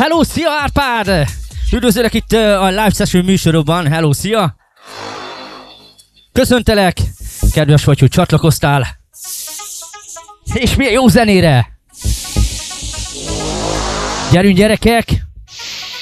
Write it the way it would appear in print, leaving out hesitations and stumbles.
Hello, szia Árpád! Üdvözlök itt a Live Session műsorokban. Hello, szia! Köszöntelek! Kedves vagy, hogy csatlakoztál. És milyen jó zenére! Gyerünk, gyerekek!